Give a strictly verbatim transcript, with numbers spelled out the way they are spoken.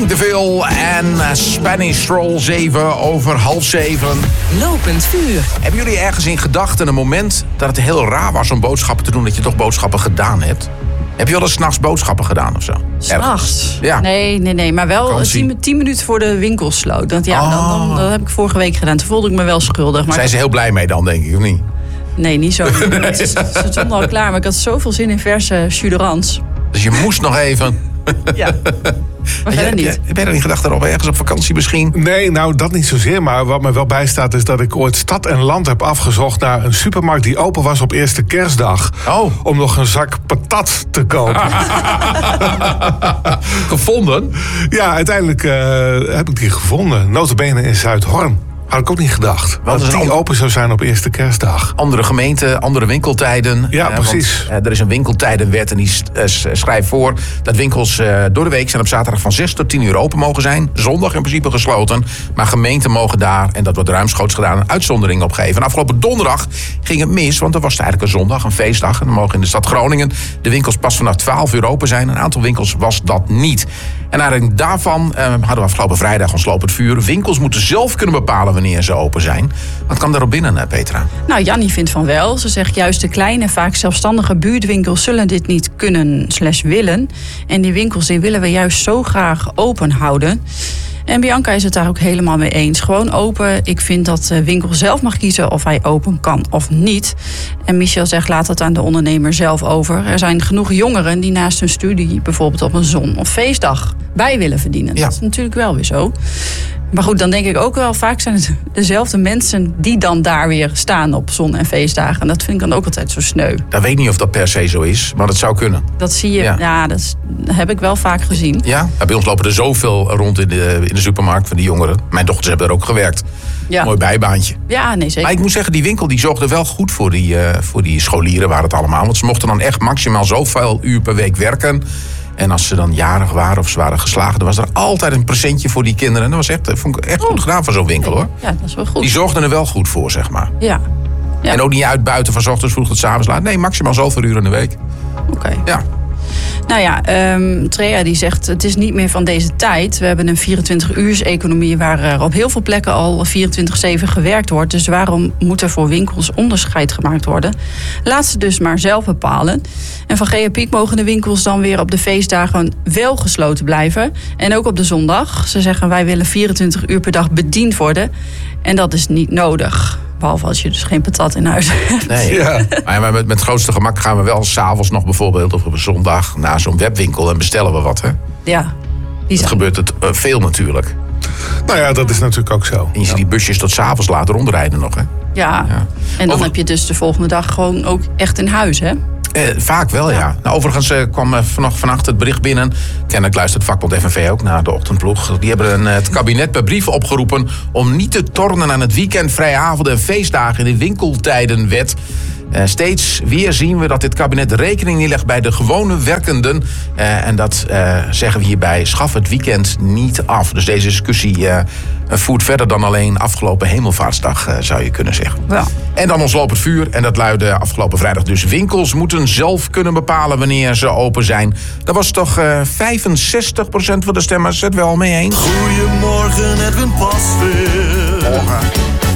King DeVille en Spanish Stroll, zeven over half zeven. Lopend vuur. Hebben jullie ergens in gedachten een moment dat het heel raar was om boodschappen te doen, dat je toch boodschappen gedaan hebt? Heb je wel eens 's nachts boodschappen gedaan of zo? S'nachts? Ja. Nee, nee, nee. Maar wel tien, tien minuten voor de winkel sloot. Dat, ja, oh. dan, dan, dat heb ik vorige week gedaan. Toen voelde ik me wel schuldig. Maar zijn ze heel blij mee dan, denk ik, of niet? Nee, niet zo. Het is, het stond al klaar, maar ik had zoveel zin in verse jus d'orange. Dus je moest nog even... Ja, maar verder niet. Heb je er in gedachten op ergens op vakantie misschien? Nee, nou dat niet zozeer. Maar wat me wel bijstaat is dat ik ooit stad en land heb afgezocht naar een supermarkt die open was op eerste kerstdag. Oh. Om nog een zak patat te kopen. Gevonden? Ja, uiteindelijk uh, heb ik die gevonden. Nota bene in Zuidhorn. Had ik ook niet gedacht. Wat dat die open zou zijn op eerste kerstdag. Andere gemeenten, andere winkeltijden. Ja, uh, precies. Want, uh, er is een winkeltijdenwet en die uh, schrijft voor dat winkels uh, door de week en op zaterdag van zes tot tien uur open mogen zijn. Zondag in principe gesloten. Maar gemeenten mogen daar, en dat wordt ruimschoots gedaan, een uitzondering op geven. En afgelopen donderdag ging het mis, want er was eigenlijk een zondag, een feestdag. En dan mogen in de stad Groningen de winkels pas vanaf twaalf uur open zijn. Een aantal winkels was dat niet. En eigenlijk daarvan uh, hadden we afgelopen vrijdag ons lopend vuur. Winkels moeten zelf kunnen bepalen wanneer ze open zijn. Wat kan daarop binnen, Petra? Nou, Jannie vindt van wel. Ze zegt juist de kleine, vaak zelfstandige buurtwinkels zullen dit niet kunnen slash willen. En die winkels die willen we juist zo graag open houden. En Bianca is het daar ook helemaal mee eens. Gewoon open. Ik vind dat de winkel zelf mag kiezen of hij open kan of niet. En Michel zegt, laat dat aan de ondernemer zelf over. Er zijn genoeg jongeren die naast hun studie bijvoorbeeld op een zon- of feestdag bij willen verdienen. Ja. Dat is natuurlijk wel weer zo. Maar goed, dan denk ik ook wel, vaak zijn het dezelfde mensen die dan daar weer staan op zon- en feestdagen. En dat vind ik dan ook altijd zo sneu. Ik weet niet of dat per se zo is, maar dat zou kunnen. Dat zie je, Ja. ja, dat, is, dat heb ik wel vaak gezien. Ja? Ja, bij ons lopen er zoveel rond in de, in de supermarkt van die jongeren. Mijn dochters hebben er ook gewerkt. Ja. Mooi bijbaantje. Ja, nee, zeker. Maar ik moet zeggen, die winkel die zorgde wel goed voor die, uh, voor die scholieren, waren het allemaal. Want ze mochten dan echt maximaal zoveel uur per week werken. En als ze dan jarig waren of ze waren geslagen, dan was er altijd een presentje voor die kinderen. En dat was echt, vond ik echt goed gedaan van zo'n winkel, hoor. Ja, dat is wel goed. Die zorgden er wel goed voor, zeg maar. Ja. Ja. En ook niet uitbuiten van 's ochtends vroeg tot 's avonds laat. Nee, maximaal zoveel uur in de week. Oké. Okay. Ja. Nou ja, um, Trea die zegt, het is niet meer van deze tijd. We hebben een vierentwintig-uurs-economie waar er op heel veel plekken al vierentwintig zeven gewerkt wordt. Dus waarom moet er voor winkels onderscheid gemaakt worden? Laat ze dus maar zelf bepalen. En van G H Piek mogen de winkels dan weer op de feestdagen wel gesloten blijven. En ook op de zondag. Ze zeggen, wij willen vierentwintig uur per dag bediend worden. En dat is niet nodig. Behalve als je dus geen patat in huis hebt. Nee, ja. Maar met, met het grootste gemak gaan we wel 's avonds nog bijvoorbeeld of op een zondag naar zo'n webwinkel en bestellen we wat, hè? Ja. Die dat gebeurt het uh, veel natuurlijk. Nou ja, dat is natuurlijk ook zo. En je ziet ja. die busjes tot 's avonds later rondrijden nog, hè? Ja. ja. En dan Over... heb je dus de volgende dag gewoon ook echt in huis, hè? Eh, vaak wel, ja. ja. Nou, overigens eh, kwam eh, vannacht, vannacht het bericht binnen. Kennelijk luistert vakbond F N V ook naar de ochtendploeg. Die hebben een, het kabinet per brief opgeroepen om niet te tornen aan het weekend, vrije avonden en feestdagen in de winkeltijdenwet. Uh, steeds weer zien we dat dit kabinet rekening neerlegt bij de gewone werkenden. Uh, en dat uh, zeggen we hierbij, schaf het weekend niet af. Dus deze discussie uh, voert verder dan alleen afgelopen Hemelvaartsdag, uh, zou je kunnen zeggen. Ja. En dan ons lopend vuur. En dat luidde afgelopen vrijdag dus. Winkels moeten zelf kunnen bepalen wanneer ze open zijn. Dat was toch uh, vijfenzestig procent van de stemmers het wel mee eens. Goedemorgen, Edwin Pasveer. Morgen.